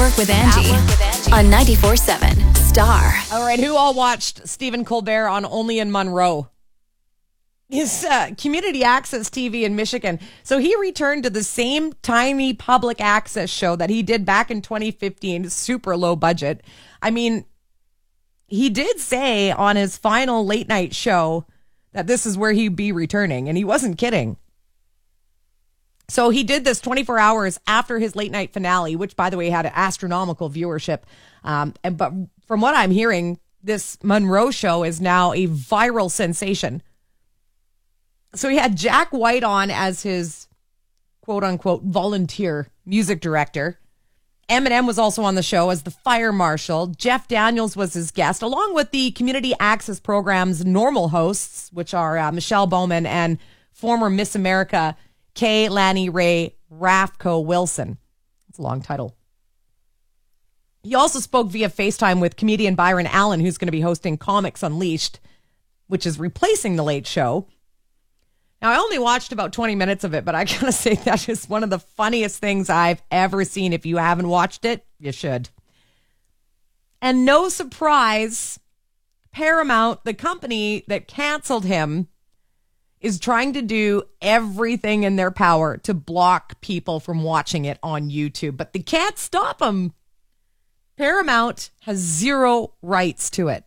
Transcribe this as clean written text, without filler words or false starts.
Work with Angie on 94.7 Star. All right, who all watched Stephen Colbert on Only in Monroe? His community access TV in Michigan. So he returned to the same tiny public access show that he did back in 2015, super low budget. I mean, he did say on his final late night show that this is where he'd be returning, and he wasn't kidding. So he did this 24 hours after his late night finale, which, by the way, had an astronomical viewership. But from what I'm hearing, this Monroe show is now a viral sensation. So he had Jack White on as his quote-unquote volunteer music director. Eminem was also on the show as the fire marshal. Jeff Daniels was his guest, along with the community access program's normal hosts, which are Michelle Bowman and former Miss America Kay Lanny Ray Raffco Wilson. It's a long title. He also spoke via FaceTime with comedian Byron Allen, who's going to be hosting Comics Unleashed, which is replacing The Late Show. Now, I only watched about 20 minutes of it, but I gotta say that is one of the funniest things I've ever seen. If you haven't watched it, you should. And no surprise, Paramount, the company that canceled him, is trying to do everything in their power to block people from watching it on YouTube, but they can't stop them. Paramount has zero rights to it.